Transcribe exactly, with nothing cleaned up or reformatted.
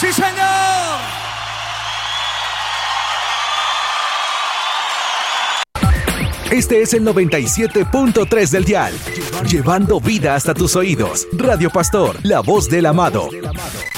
¡Sí, señor! Este es el noventa y siete punto tres del dial, llevando vida hasta tus oídos. Radio Pastor, la voz del amado.